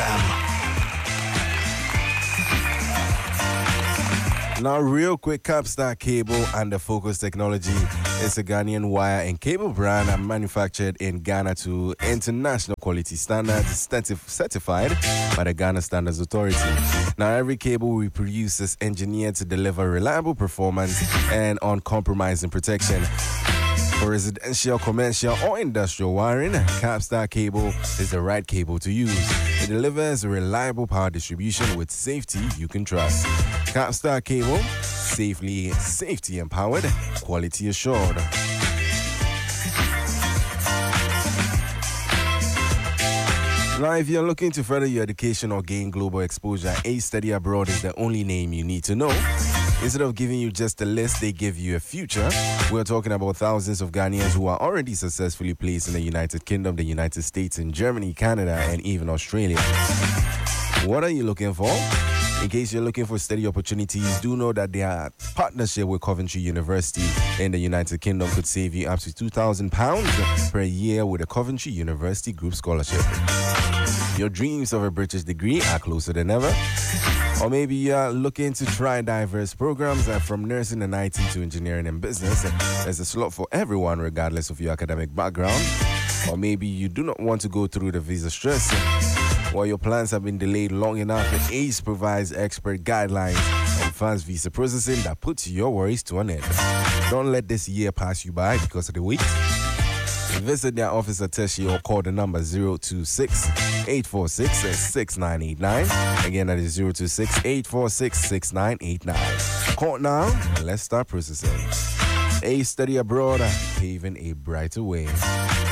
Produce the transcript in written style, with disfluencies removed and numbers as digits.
FM. Now, real quick, Capstar Cable and the Focus Technology is a Ghanaian wire and cable brand and manufactured in Ghana to international quality standards, certified by the Ghana Standards Authority. Now, every cable we produce is engineered to deliver reliable performance and uncompromising protection. For residential, commercial, or industrial wiring, Capstar Cable is the right cable to use. It delivers reliable power distribution with safety you can trust. Capstar Cable, safety empowered, quality assured. Now, if you're looking to further your education or gain global exposure, Ace Study Abroad is the only name you need to know. Instead of giving you just a list, they give you a future. We're talking about thousands of Ghanaians who are already successfully placed in the United Kingdom, the United States, in Germany, Canada, and even Australia. What are you looking for? In case you're looking for study opportunities, do know that their partnership with Coventry University in the United Kingdom could save you up to £2,000 per year with a Coventry University Group Scholarship. Your dreams of a British degree are closer than ever. Or maybe you're looking to try diverse programs from nursing and IT to engineering and business. There's a slot for everyone regardless of your academic background. Or maybe you do not want to go through the visa stress. While your plans have been delayed long enough, ACE provides expert guidelines on fast visa processing that puts your worries to an end. Don't let this year pass you by because of the wait. Visit their office at Teshi or call the number 026-846-6989. Again, that is 026-846-6989. Call now and let's start processing. ACE Study Abroad, paving a brighter way.